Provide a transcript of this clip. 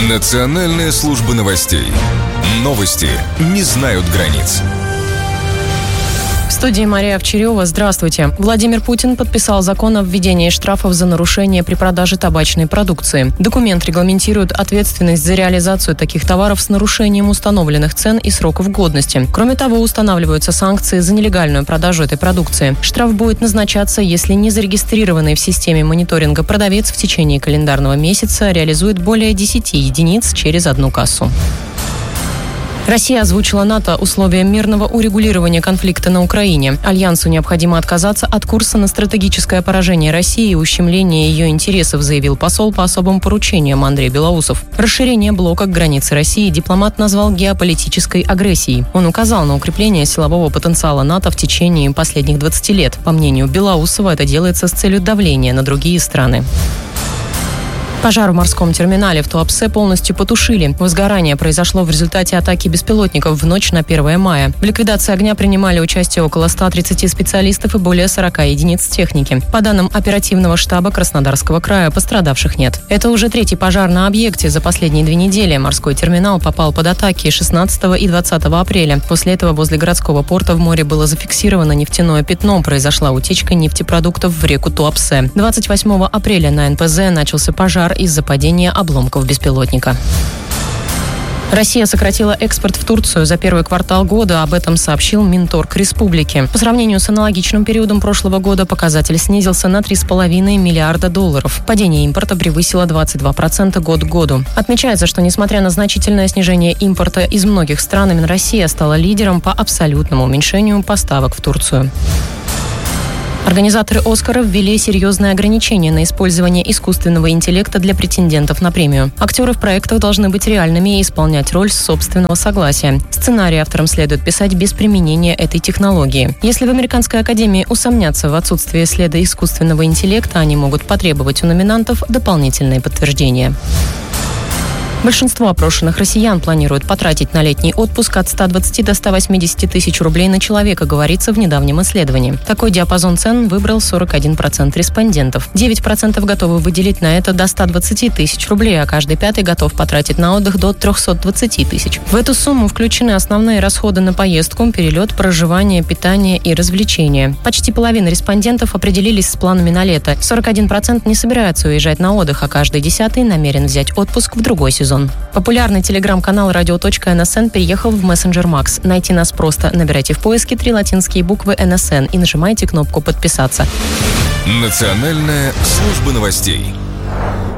Национальная служба новостей. Новости не знают границ. В студии Мария Овчарева. Здравствуйте. Владимир Путин подписал закон о введении штрафов за нарушение при продаже табачной продукции. Документ регламентирует ответственность за реализацию таких товаров с нарушением установленных цен и сроков годности. Кроме того, устанавливаются санкции за нелегальную продажу этой продукции. Штраф будет назначаться, если незарегистрированный в системе мониторинга продавец в течение календарного месяца реализует более 10 единиц через одну кассу. Россия озвучила НАТО условия мирного урегулирования конфликта на Украине. Альянсу необходимо отказаться от курса на стратегическое поражение России и ущемление ее интересов, заявил посол по особым поручениям Андрей Белоусов. Расширение блока к границе России дипломат назвал геополитической агрессией. Он указал на укрепление силового потенциала НАТО в течение последних 20 лет. По мнению Белоусова, это делается с целью давления на другие страны. Пожар в морском терминале в Туапсе полностью потушили. Возгорание произошло в результате атаки беспилотников в ночь на 1 мая. В ликвидации огня принимали участие около 130 специалистов и более 40 единиц техники. По данным оперативного штаба Краснодарского края, пострадавших нет. Это уже третий пожар на объекте за последние 2 недели. Морской терминал попал под атаки 16 и 20 апреля. После этого возле городского порта в море было зафиксировано нефтяное пятно. Произошла утечка нефтепродуктов в реку Туапсе. 28 апреля на НПЗ начался пожар из-за падения обломков беспилотника. Россия сократила экспорт в Турцию за первый квартал года. Об этом сообщил Минторг республики. По сравнению с аналогичным периодом прошлого года показатель снизился на $3,5 миллиарда. Падение импорта превысило 22% год к году. Отмечается, что несмотря на значительное снижение импорта из многих стран, именно Россия стала лидером по абсолютному уменьшению поставок в Турцию. Организаторы «Оскара» ввели серьезные ограничения на использование искусственного интеллекта для претендентов на премию. Актеры в проектах должны быть реальными и исполнять роль с собственного согласия. Сценарий авторам следует писать без применения этой технологии. Если в Американской академии усомнятся в отсутствии следа искусственного интеллекта, они могут потребовать у номинантов дополнительные подтверждения. Большинство опрошенных россиян планируют потратить на летний отпуск от 120 до 180 тысяч рублей на человека, говорится в недавнем исследовании. Такой диапазон цен выбрал 41% респондентов. 9% готовы выделить на это до 120 тысяч рублей, а каждый пятый готов потратить на отдых до 320 тысяч. В эту сумму включены основные расходы на поездку, перелет, проживание, питание и развлечения. Почти половина респондентов определились с планами на лето. 41% не собираются уезжать на отдых, а каждый 10-й намерен взять отпуск в другой сезон. Популярный телеграм-канал radio.nsn переехал в мессенджер Макс. Найти нас просто. Набирайте в поиске 3 латинские буквы НСН и нажимайте кнопку «Подписаться». Национальная служба новостей.